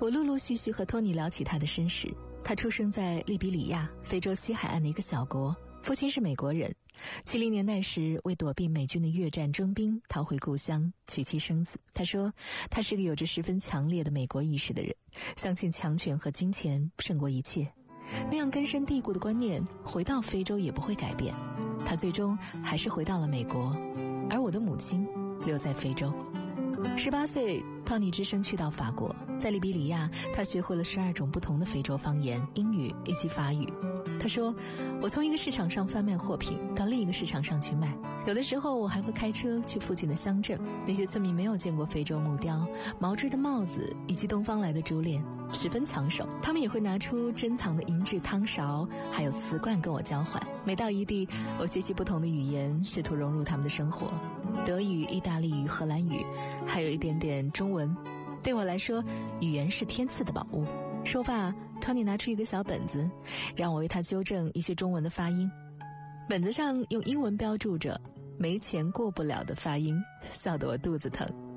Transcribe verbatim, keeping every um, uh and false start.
我陆陆续续和托尼聊起他的身世。他出生在利比里亚，非洲西海岸的一个小国，父亲是美国人，七零年代时为躲避美军的越战征兵逃回故乡，娶妻生子。他说他是个有着十分强烈的美国意识的人，相信强权和金钱胜过一切，那样根深蒂固的观念回到非洲也不会改变。他最终还是回到了美国，而我的母亲留在非洲。十八岁，汤尼只身去到法国，在利比里亚，他学会了十二种不同的非洲方言、英语以及法语。他说，我从一个市场上贩卖货品到另一个市场上去卖，有的时候我还会开车去附近的乡镇，那些村民没有见过非洲木雕、毛织的帽子以及东方来的珠链，十分抢手。他们也会拿出珍藏的银质汤勺还有瓷罐跟我交换。每到一地，我学习不同的语言，试图融入他们的生活，德语、意大利语、荷兰语，还有一点点中文。对我来说，语言是天赐的宝物。说罢，托尼拿出一个小本子，让我为他纠正一些中文的发音。本子上用英文标注着没钱过不了的发音，笑得我肚子疼。